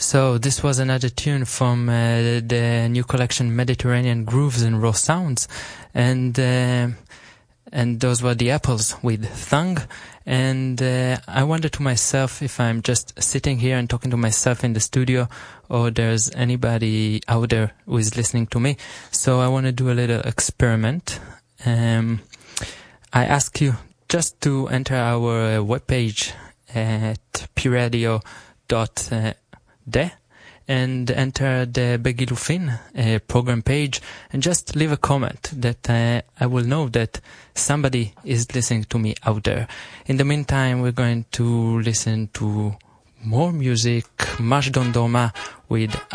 So this was another tune from the new collection Mediterranean Grooves and Raw Sounds, and those were the Apples with Thung. And I wonder to myself if I'm just sitting here and talking to myself in the studio, or there's anybody out there who is listening to me. So I want to do a little experiment. I ask you just to enter our webpage at pradio.de and enter the Begilufin program page and just leave a comment that I will know that somebody is listening to me out there. In the meantime, we're going to listen to more music, Marsh Dondoma with